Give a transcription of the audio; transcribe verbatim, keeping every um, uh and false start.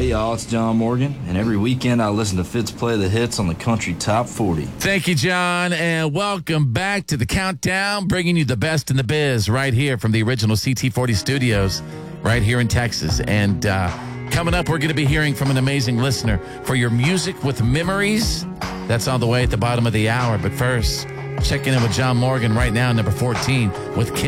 y'all. It's John Morgan, and every weekend I listen to Fitz play the hits on the Country Top forty. Thank you, John, and welcome back to the Countdown, bringing you the best in the biz right here from the original C T forty studios right here in Texas. And uh, coming up, we're going to be hearing from an amazing listener for your Music with Memories. That's on the way at the bottom of the hour. But first, checking in with John Morgan right now, number fourteen, with Kiss.